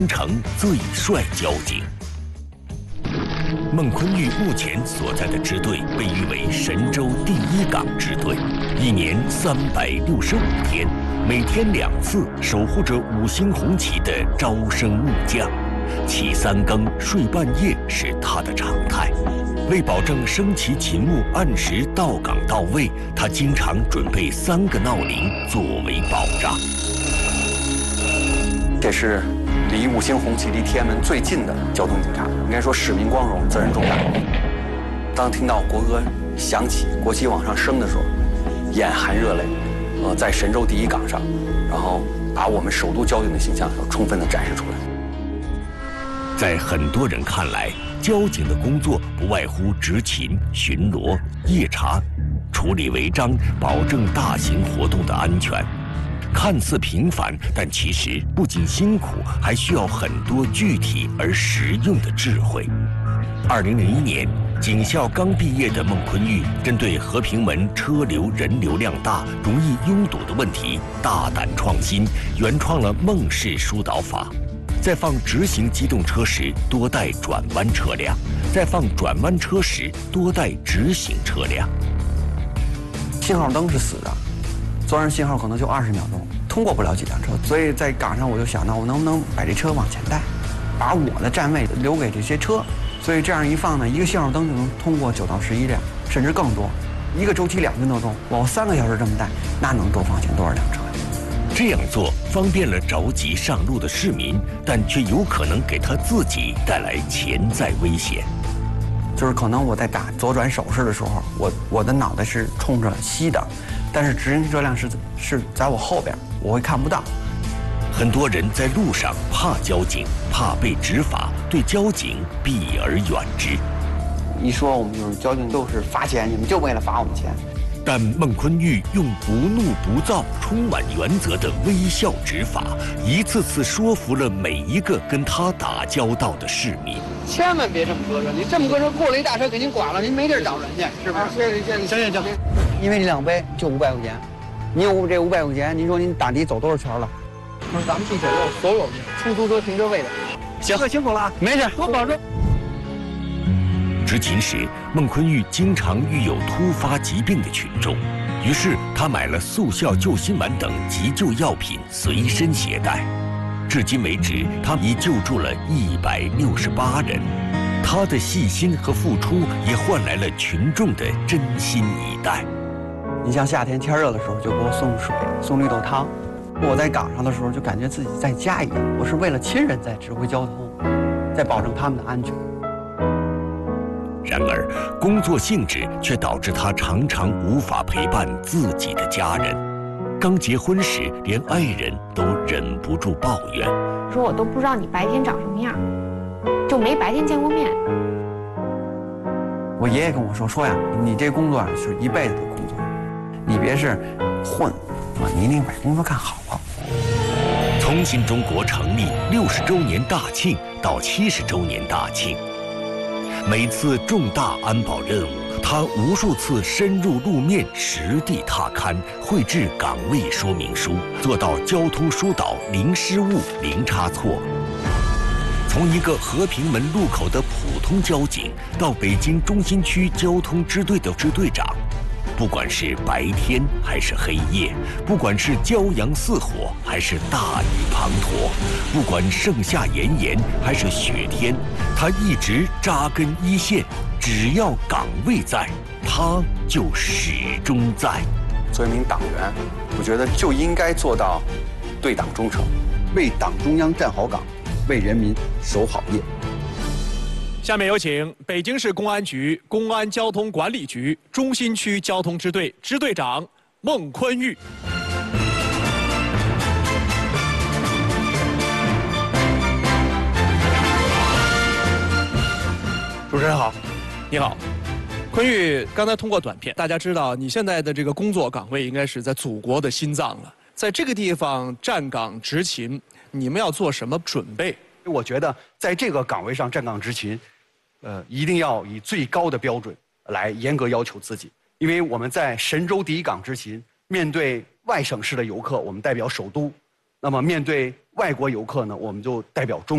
城最帅交警。孟昆玉目前所在的支队被誉为神州第一港支队，一年365天，每天2次守护着5星红旗的招生木匠，起3更睡半夜是他的常态。为保证升旗勤务按时到岗到位，他经常准备3个闹铃作为保障。 这是离5星红旗、离天安门最近的交通警察，应该说使命光荣，责任重大。当听到国歌响起，国旗往上升的时候，眼含热泪。在神州第一港上，然后把我们首都交警的形象充分地展示出来。 在很多人看来，交警的工作不外乎执勤、巡逻、夜查、处理违章，保证大型活动的安全。看似平凡，但其实不仅辛苦，还需要很多具体而实用的智慧。2001年，警校刚毕业的孟昆玉，针对和平门车流人流量大、容易拥堵的问题，大胆创新，原创了孟式疏导法。在放直行机动车时，多带转弯车辆；在放转弯车时，多带直行车辆。 信号灯是死的。作案信号可能就20秒钟，通过不了几辆车，所以在岗上我就想到，我能不能把这车往前带，把我的站位留给这些车，所以这样一放呢，一个信号灯就能通过9到11辆，甚至更多。一个周期2分多钟，我3个小时这么带，那能多放进多少辆车呀？ 这样做方便了着急上路的市民，但却有可能给他自己带来潜在危险。 就是可能我在打左转手势的时候，我的脑袋是冲着西的，但是直行车辆是在我后边，我会看不到。 很多人在路上怕交警，怕被执法，对交警避而远之。 一说我们就是交警就是罚钱，你们就为了罚我们钱。 但孟昆玉用不怒不躁、充满原则的微笑执法，一次次说服了每一个跟他打交道的市民。 千万别这么搁着，你这么搁着，过了一大车给您剐了，您没地儿找人去，是不是？行。 因为你2杯就500块钱，您有这500块钱，您说您打的走多少圈了？ 不是，咱们地铁有所有出租车停车位的。 行，辛苦了，没事， 多保重。 执勤时，孟昆玉经常遇有突发疾病的群众，于是他买了速效救心丸等急救药品随身携带。至今为止，他已救助了168人。他的细心和付出也换来了群众的真心以待。 你像夏天天热的时候，就给我送水、送绿豆汤。我在岗上的时候，就感觉自己在家一样。我是为了亲人在指挥交通，在保证他们的安全。 然而，工作性质却导致他常常无法陪伴自己的家人。刚结婚时，连爱人都忍不住抱怨：“ 说我都不知道你白天长什么样，就没白天见过面。” 我爷爷跟我说呀，你这工作啊是一辈子的工作，你别是混啊，你一定把工作干好啊。 从新中国成立60周年大庆到70周年大庆。每次重大安保任务，他无数次深入路面，实地踏勘，绘制岗位说明书，做到交通疏导零失误、零差错。从一个和平门路口的普通交警，到北京中心区交通支队的支队长，不管是白天还是黑夜，不管是骄阳似火还是大雨滂沱，不管盛夏炎炎还是雪天，他一直扎根一线，只要岗位在，他就始终在。 作为一名党员，我觉得就应该做到对党忠诚，为党中央站好岗，为人民守好业。 下面有请北京市公安局公安交通管理局中心区交通支队支队长孟昆玉。主持人好，你好，昆玉。刚才通过短片，大家知道你现在的这个工作岗位应该是在祖国的心脏了，在这个地方站岗执勤，你们要做什么准备？ 我觉得在这个岗位上站岗执勤，一定要以最高的标准来严格要求自己。因为我们在神州第一岗执勤，面对外省市的游客，我们代表首都；那么面对外国游客呢，我们就代表中。